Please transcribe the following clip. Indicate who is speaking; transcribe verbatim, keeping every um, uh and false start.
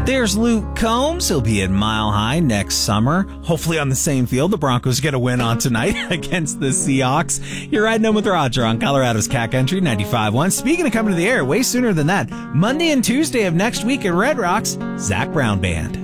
Speaker 1: There's Luke Combs. He'll be at Mile High next summer. Hopefully on the same field the Broncos get a win on tonight against the Seahawks. You're riding home with Roger on Colorado's Cat Country ninety-five point one. Speaking of coming to the air, way sooner than that, Monday and Tuesday of next week at Red Rocks, Zac Brown Band.